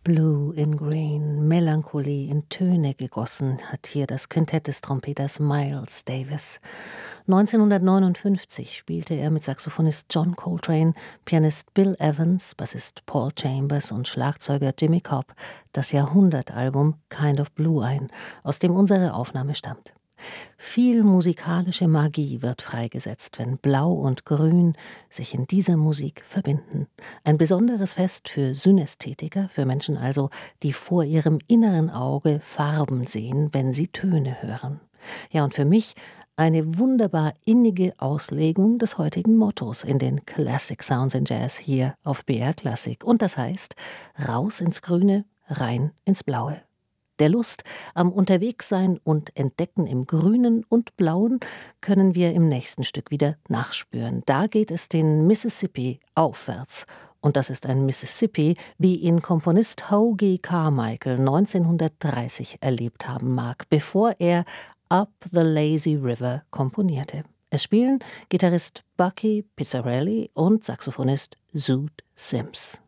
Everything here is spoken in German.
Blue in Green, Melancholie in Töne gegossen, hat hier das Quintett des Trompeters Miles Davis. 1959 spielte er mit Saxophonist John Coltrane, Pianist Bill Evans, Bassist Paul Chambers und Schlagzeuger Jimmy Cobb das Jahrhundertalbum Kind of Blue ein, aus dem unsere Aufnahme stammt. Viel musikalische Magie wird freigesetzt, wenn Blau und Grün sich in dieser Musik verbinden. Ein besonderes Fest für Synästhetiker, für Menschen also, die vor ihrem inneren Auge Farben sehen, wenn sie Töne hören. Ja, und für mich eine wunderbar innige Auslegung des heutigen Mottos in den Classic Sounds in Jazz hier auf BR Classic. Und das heißt, raus ins Grüne, rein ins Blaue. Der Lust am Unterwegssein und Entdecken im Grünen und Blauen können wir im nächsten Stück wieder nachspüren. Da geht es den Mississippi aufwärts. Und das ist ein Mississippi, wie ihn Komponist Hoagy Carmichael 1930 erlebt haben mag, bevor er Up the Lazy River komponierte. Es spielen Gitarrist Bucky Pizzarelli und Saxophonist Zoot Sims.